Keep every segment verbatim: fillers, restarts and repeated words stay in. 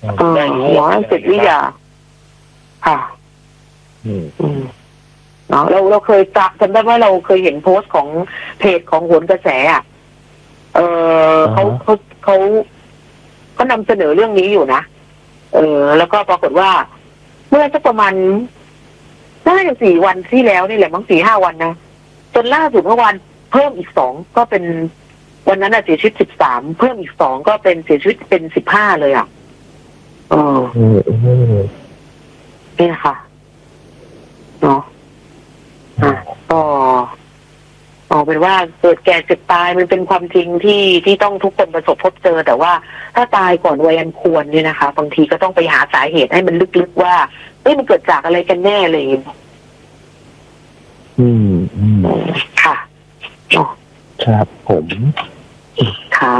ได้รู้หมอจิตวิทยาค่ะอืมอืมเนาะเราเราเคยจับจำได้ว่าเราเคยเห็นโพสต์ของเพจของโหนกระแสอ่ะเออเขาเขาเขาเขานำเสนอเรื่องนี้อยู่นะเออแล้วก็ปรากฏว่าเมื่อสักประมาณน่าจะสี่วันที่แล้วนี่แหละมั้งสี่ห้าวันนะจนล่าสุดเมื่อวานเพิ่มอีกสองก็เป็นวันนั้นเสียชีวิตสิบสามเพิ่มอีกสองก็เป็นเสียชีวิตเป็นสิบห้าเลยอ่ะเออนี่ค่ะเนาะอ่ะก็เอาเป็นว่าเกิดแก่เจ็บตายมันเป็นความจริงที่ที่ต้องทุกคนประสบพบเจอแต่ว่าถ้าตายก่อนวัยอันควรเนี่ยนะคะบางทีก็ต้องไปหาสาเหตุให้มันลึกๆว่าเอ้ยมันเกิดจากอะไรกันแน่อะไรอย่างเงี้ยอืมอืมค่ะครับผมค่ะ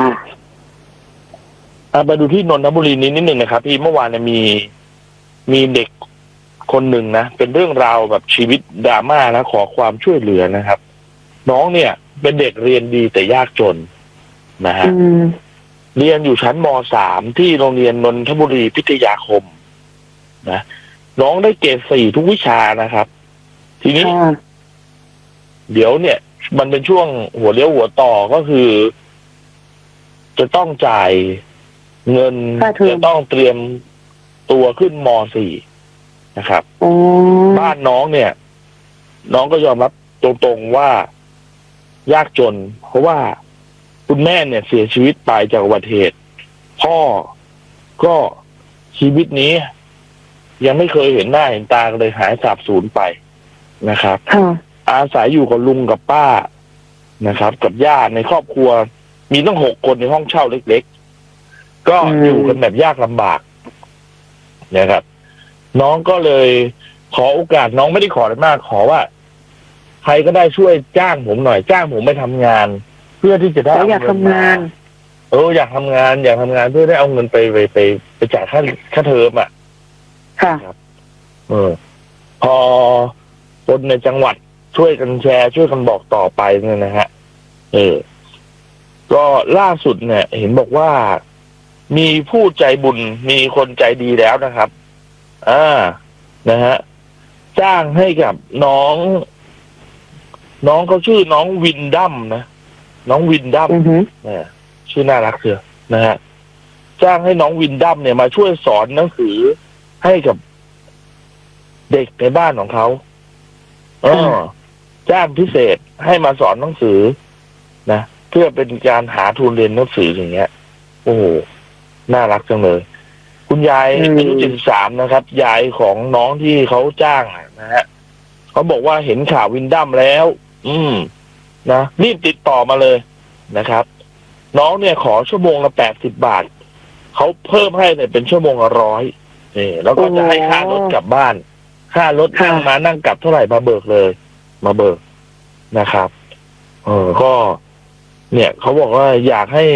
มาดูที่นนทบุรีนี้นิดหนึ่งนะครับพี่เมื่อวานเนี่ยมีมีเด็กคนหนึ่งนะเป็นเรื่องราวแบบชีวิตดราม่านะขอความช่วยเหลือนะครับน้องเนี่ยเป็นเด็กเรียนดีแต่ยากจนนะฮะเรียนอยู่ชั้นม.สามที่โรงเรียนนนทบุรีพิทยาคมนะน้องได้เกรดสี่ทุกวิชานะครับทีนี้เดี๋ยวเนี่ยมันเป็นช่วงหัวเลี้ยวหัวต่อก็คือจะต้องจ่ายเงินจะต้องเตรียมตัวขึ้นม.สี่นะครับบ้านน้องเนี่ยน้องก็ยอมรับตรงๆว่ายากจนเพราะว่าคุณแม่เนี่ยเสียชีวิตไปจากอุบัติเหตุพ่อก็ชีวิตนี้ยังไม่เคยเห็นหน้าเห็นตาเลยหายสาบสูญไปนะครับอาศัยอยู่กับลุงกับป้านะครับกับญาติในครอบครัวมีตั้งหกคนในห้องเช่าเล็กๆก็อยู่กันแบบยากลำบากนะครับน้องก็เลยขอโอกาสน้องไม่ได้ขออะไรมากขอว่าใครก็ได้ช่วยจ้างผมหน่อยจ้างผมไปทำงานเพื่อที่จะได้อยากทำงานเอออยากทำงานอยากทำงานเพื่อได้เอาเงินไปไปไปไปจ่ายค่าค่าเทอมอ่ะค่ะเออพอคนในจังหวัดช่วยกันแชร์ช่วยกันบอกต่อไปเนี่ยนะฮะเออก็ล่าสุดเนี่ยเห็นบอกว่ามีผู้ใจบุญมีคนใจดีแล้วนะครับอ่านะฮะจ้างให้กับน้องน้องเขาชื่อน้องวินดัมนะน้องวินดัมเนี่ยชื่อน่ารักเชียวนะฮะจ้างให้น้องวินดัมเนี่ยมาช่วยสอนหนังสือให้กับเด็กในบ้านของเขาเออจ้างพิเศษให้มาสอนหนังสือนะเพื่อเป็นการหาทุนเรียนหนังสืออย่างเงี้ยโอ้โหน่ารักจังเลยคุณยายอายุเจ็ดสิบสามนะครับยายของน้องที่เขาจ้างนะฮะเขาบอกว่าเห็นข่าววินดัมแล้ว อืมนะรีบติดต่อมาเลยนะครับน้องเนี่ยขอชั่วโมงละแปดสิบบาทเขาเพิ่มให้เนี่ยเป็นชั่วโมงละร้อยนี่แล้วก็จะให้ค่ารถกลับบ้านค่ารถนั่งมานั่งกลับเท่าไหร่มาเบิกเลยมาเบิกนะครับเออก็เนี่ยเขาบอกว่าอยากให้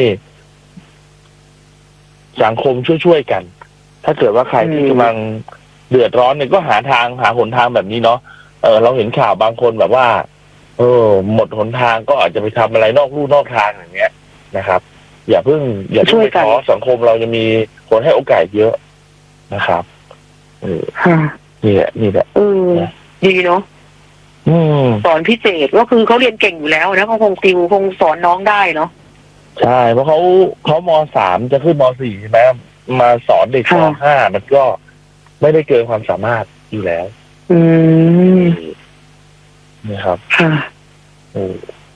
สังคมช่วยๆกันถ้าเกิดว่าใครที่กำลังเดือดร้อนเนี่ยก็หาทางหาหนทางแบบนี้เนาะเออเราเห็นข่าวบางคนแบบว่าเออหมดหนทางก็อาจจะไปทำอะไรนอกลู่นอกทางอย่างเงี้ยนะครับอย่าเพิ่งอย่าเพิ่งไปท้อสังคมเราจะมีคนให้โอกาสเยอะนะครับเออนี่แหละนี่แหละเออดีเนาะสอนพิเศษก็คือเขาเรียนเก่งอยู่แล้วนะเขาคงติวคงสอนน้องได้เนาะใช่เพราะเขาเขามสามจะขึ้นมสี่ใช่ไหมมาสอนเด็กมห้ามันก็ไม่ได้เกินความสามารถอยู่แล้วอืมนี่ครับค่ะโอ้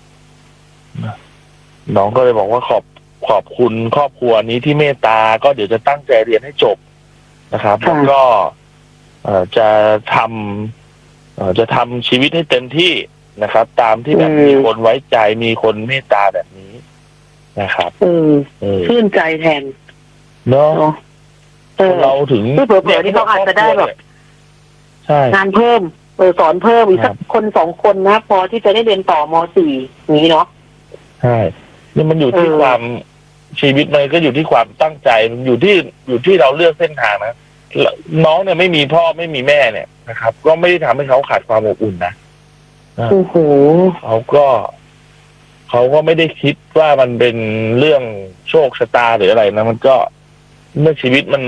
น้องก็เลยบอกว่าขอบขอบคุณครอบครัวนี้ที่เมตตาก็เดี๋ยวจะตั้งใจเรียนให้จบนะครับแล้วก็จะทำจะทำชีวิตให้เต็มที่นะครับตามที่แบบมีคนไว้ใจมีคนเมตตาแบบนี้นะครับเออชื่นใจแทนเนาะเราถึงเผื่อๆที่เขาอาจจะได้แบบใช่งานเพิ่มเออสอนเพิ่มอีกสักคนสองคนนะพอที่จะได้เรียนต่อม.สี่นี้เนาะใช่นี่มันอยู่ที่ความชีวิตมันก็อยู่ที่ความตั้งใจอยู่ที่อยู่ที่เราเลือกเส้นทางนะน้องเนี่ยไม่มีพ่อไม่มีแม่เนี่ยนะครับก็ไม่ได้ทำให้เขาขาดความอบอุ่นนะโอ้โหเขาก็เขาก็ไม่ได้คิดว่ามันเป็นเรื่องโชคชะตาหรืออะไรนะมันก็เมื่อชีวิตมัน